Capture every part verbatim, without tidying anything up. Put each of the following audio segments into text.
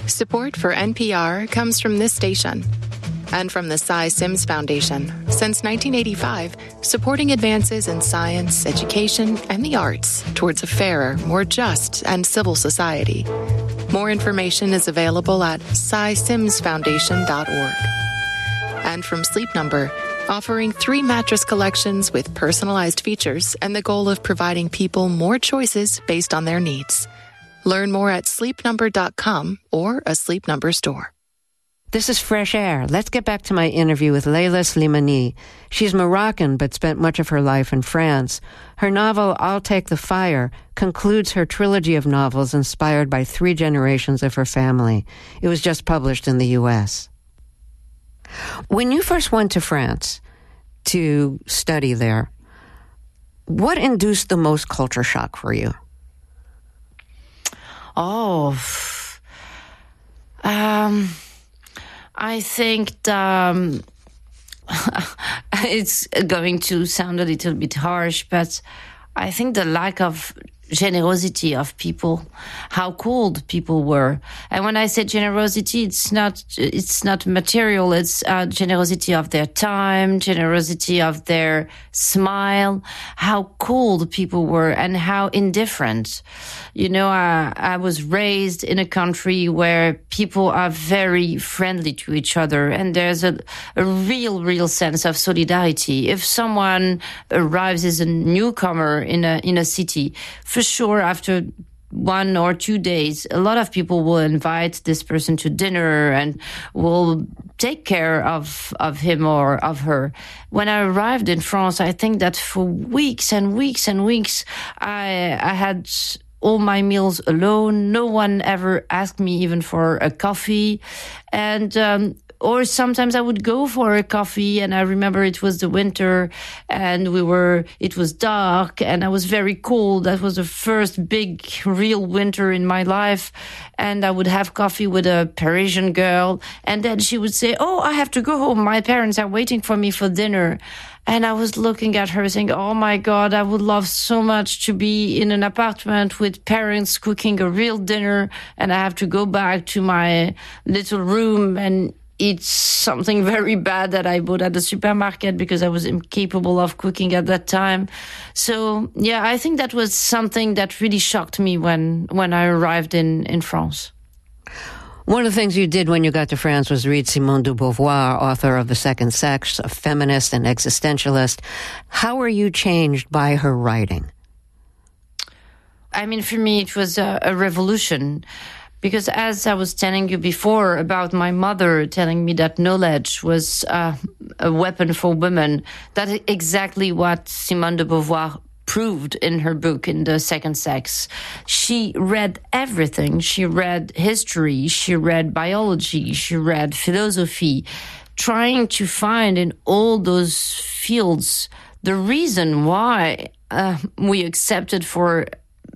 Support for N P R comes from this station and from the Cy Sims Foundation. Since nineteen eighty-five, supporting advances in science, education, and the arts towards a fairer, more just, and civil society. More information is available at cy sims foundation dot org. And from Sleep Number, offering three mattress collections with personalized features and the goal of providing people more choices based on their needs. Learn more at sleep number dot com or a Sleep Number store. This is Fresh Air. Let's get back to my interview with Leila Slimani. She's Moroccan, but spent much of her life in France. Her novel, I'll Take the Fire, concludes her trilogy of novels inspired by three generations of her family. It was just published in the U S. When you first went to France to study there, what induced the most culture shock for you? Oh, um, I think um, it's going to sound a little bit harsh, but I think the lack of generosity of people, how cold people were. And when I say generosity, it's not it's not material. It's uh, generosity of their time, generosity of their smile, how cold people were and how indifferent. You know, I, I was raised in a country where people are very friendly to each other, and there's a, a real, real sense of solidarity. If someone arrives as a newcomer in a in a city, for sure, after one or two days, a lot of people will invite this person to dinner and will take care of, of him or of her. When I arrived in France, I think that for weeks and weeks and weeks, I, I had all my meals alone. No one ever asked me even for a coffee. And, um, or sometimes I would go for a coffee, and I remember it was the winter and we were, it was dark and I was very cold. That was the first big real winter in my life. And I would have coffee with a Parisian girl, and then she would say, "Oh, I have to go home. My parents are waiting for me for dinner." And I was looking at her saying, "Oh my God, I would love so much to be in an apartment with parents cooking a real dinner, and I have to go back to my little room and eat something very bad that I bought at the supermarket because I was incapable of cooking at that time." So, yeah, I think that was something that really shocked me when, when I arrived in, in France. One of the things you did when you got to France was read Simone de Beauvoir, author of The Second Sex, a feminist and existentialist. How were you changed by her writing? I mean, for me, it was a, a revolution. Because as I was telling you before about my mother telling me that knowledge was uh, a weapon for women, that's exactly what Simone de Beauvoir proved in her book, in The Second Sex. She read everything. She read history, she read biology, she read philosophy, trying to find in all those fields the reason why uh, we accepted for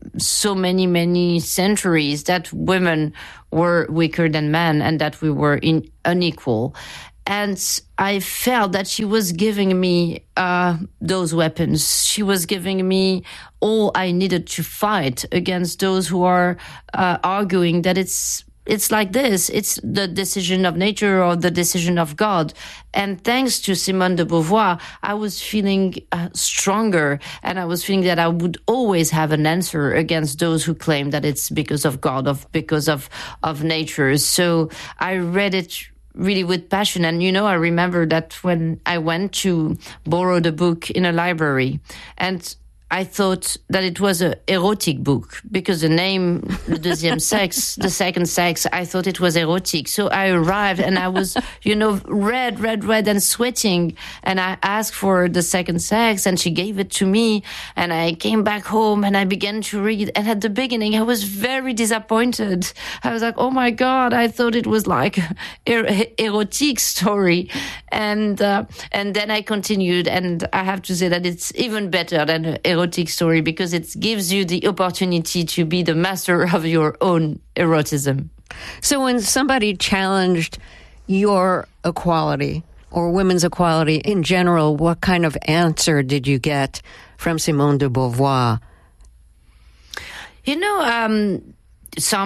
so many, many centuries that women were weaker than men and that we were in, unequal. And I felt that she was giving me uh, those weapons. She was giving me all I needed to fight against those who are uh, arguing that it's It's like this. It's the decision of nature or the decision of God. And thanks to Simone de Beauvoir, I was feeling uh, stronger, and I was feeling that I would always have an answer against those who claim that it's because of God, of because of, of nature. So I read it really with passion. And, you know, I remember that when I went to borrow the book in a library, and I thought that it was an erotic book because the name, Le Deuxième Sexe, the second sex, I thought it was erotic. So I arrived and I was, you know, red, red, red and sweating. And I asked for the second sex and she gave it to me. And I came back home and I began to read. And at the beginning, I was very disappointed. I was like, oh my God, I thought it was like an erotic story. And, uh, and then I continued, and I have to say that it's even better than an erotic story because it gives you the opportunity to be the master of your own erotism. So when somebody challenged your equality or women's equality in general, what kind of answer did you get from Simone de Beauvoir? You know, um, some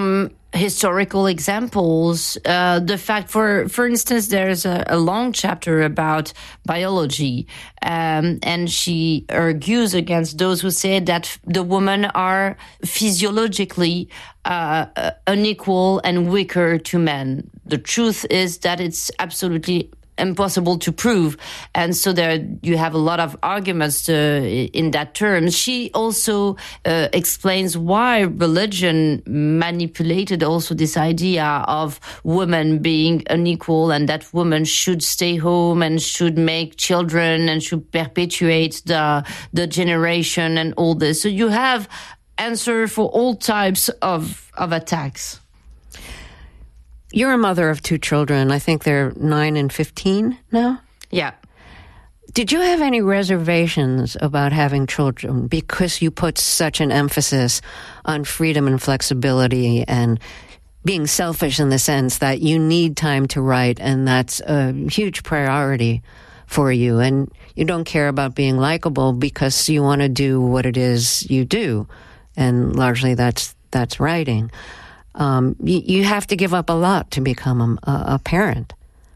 historical examples. Uh, the fact, for for instance, there's a, a long chapter about biology, um, and she argues against those who say that the women are physiologically uh, unequal and weaker to men. The truth is that it's absolutely impossible to prove, and so there you have a lot of arguments to, in that term. She also uh, explains why religion manipulated also this idea of women being unequal, and that women should stay home and should make children and should perpetuate the the generation and all this. So you have answer for all types of of attacks. You're a mother of two children. I think they're nine and fifteen now? Yeah. Did you have any reservations about having children because you put such an emphasis on freedom and flexibility and being selfish in the sense that you need time to write, and that's a huge priority for you, and you don't care about being likable because you want to do what it is you do, and largely that's that's writing. Um, you, you have to give up a lot to become a, a parent.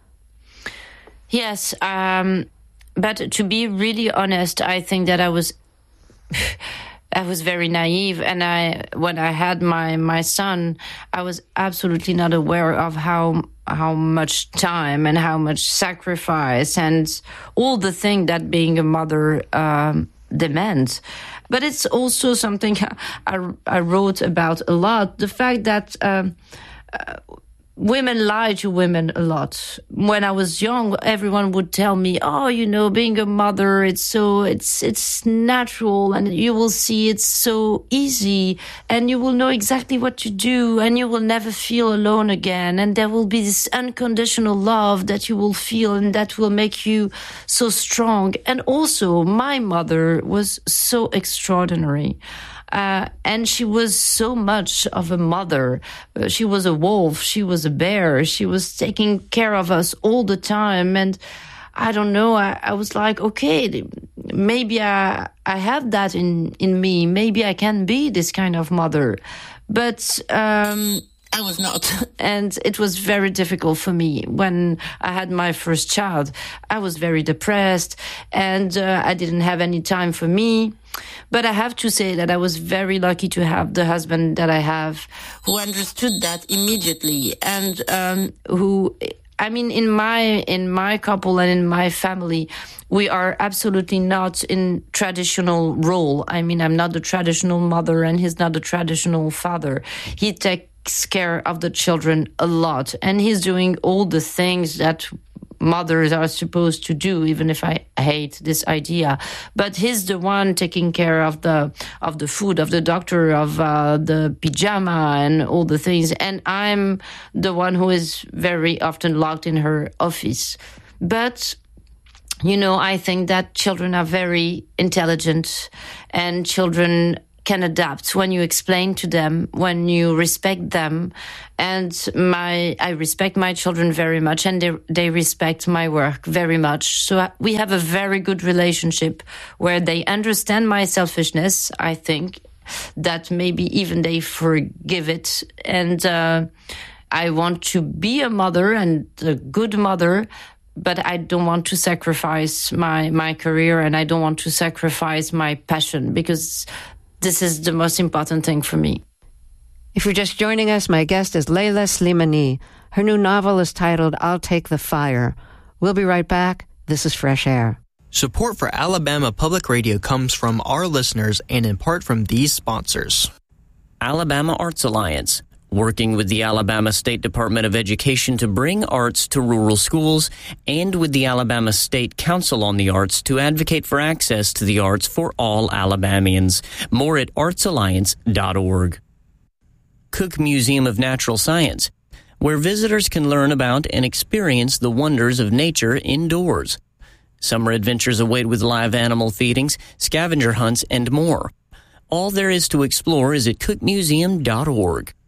Yes, um, but to be really honest, I think that I was, I was very naive, and I when I had my my son, I was absolutely not aware of how how much time and how much sacrifice and all the thing that being a mother um, demands. But it's also something I, I wrote about a lot, the fact that um, uh, women lie to women a lot. When I was young, everyone would tell me, oh, you know, being a mother, it's so, it's, it's natural, and you will see it's so easy, and you will know exactly what to do, and you will never feel alone again. And there will be this unconditional love that you will feel, and that will make you so strong. And also, my mother was so extraordinary. Uh, and she was so much of a mother. Uh, she was a wolf. She was a bear. She was taking care of us all the time. And I don't know, I, I was like, okay, maybe I, I have that in, in me. Maybe I can be this kind of mother. But um, I was not. And it was very difficult for me. When I had my first child, I was very depressed, and uh, I didn't have any time for me. But I have to say that I was very lucky to have the husband that I have, who understood that immediately, and um, who, I mean, in my in my couple and in my family, we are absolutely not in traditional role. I mean, I'm not the traditional mother, and he's not the traditional father. He takes care of the children a lot, and he's doing all the things that mothers are supposed to do, even if I hate this idea. But he's the one taking care of the of the food, of the doctor, of uh, the pajama and all the things. And I'm the one who is very often locked in her office. But, you know, I think that children are very intelligent, and children can adapt when you explain to them, when you respect them. And my, I respect my children very much, and they, they respect my work very much. So we have a very good relationship where they understand my selfishness, I think, that maybe even they forgive it. And uh, I want to be a mother, and a good mother, but I don't want to sacrifice my, my career, and I don't want to sacrifice my passion, because this is the most important thing for me. If you're just joining us, my guest is Leila Slimani. Her new novel is titled I'll Take the Fire. We'll be right back. This is Fresh Air. Support for Alabama Public Radio comes from our listeners and in part from these sponsors. Alabama Arts Alliance, working with the Alabama State Department of Education to bring arts to rural schools, and with the Alabama State Council on the Arts to advocate for access to the arts for all Alabamians. More at arts alliance dot org. Cook Museum of Natural Science, where visitors can learn about and experience the wonders of nature indoors. Summer adventures await with live animal feedings, scavenger hunts, and more. All there is to explore is at cook museum dot org.